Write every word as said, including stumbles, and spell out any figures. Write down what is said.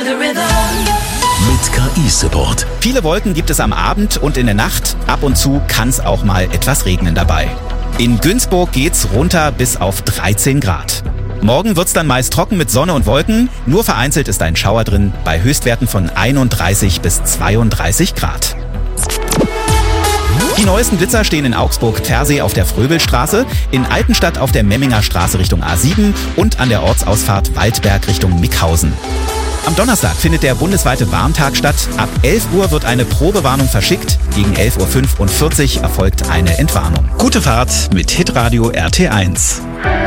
Mit K I-Support. Viele Wolken gibt es am Abend und in der Nacht. Ab und zu kann es auch mal etwas regnen dabei. In Günzburg geht's runter bis auf dreizehn Grad. Morgen wird's dann meist trocken mit Sonne und Wolken. Nur vereinzelt ist ein Schauer drin bei Höchstwerten von einunddreißig bis zweiunddreißig Grad. Die neuesten Blitzer stehen in Augsburg-Tersee auf der Fröbelstraße, in Altenstadt auf der Memminger Straße Richtung A sieben und an der Ortsausfahrt Waldberg Richtung Mickhausen. Am Donnerstag findet der bundesweite Warntag statt. Ab elf Uhr wird eine Probewarnung verschickt. Gegen elf Uhr fünfundvierzig erfolgt eine Entwarnung. Gute Fahrt mit Hitradio R T eins.